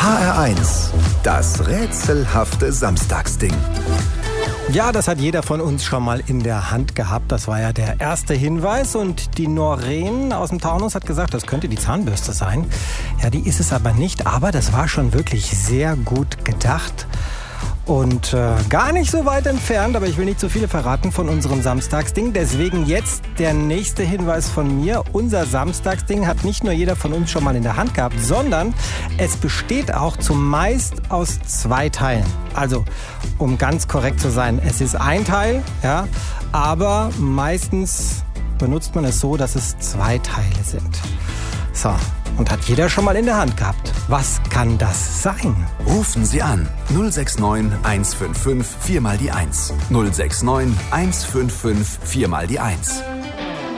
HR1, das rätselhafte Samstagsding. Ja, das hat jeder von uns schon mal in der Hand gehabt. Das war ja der erste Hinweis. Und die Noreen aus dem Taunus hat gesagt, das könnte die Zahnbürste sein. Ja, die ist es aber nicht. Aber das war schon wirklich sehr gut gedacht. Und gar nicht so weit entfernt, aber ich will nicht zu viele verraten von unserem Samstagsding. Deswegen jetzt der nächste Hinweis von mir. Unser Samstagsding hat nicht nur jeder von uns schon mal in der Hand gehabt, sondern es besteht auch zumeist aus 2 Teilen. Also, um ganz korrekt zu sein, es ist ein Teil, ja, aber meistens benutzt man es so, dass es 2 Teile sind. So, und hat jeder schon mal in der Hand gehabt. Was kann das sein? Rufen Sie an 069 155 4 mal die 1. 069 155 4 mal die 1.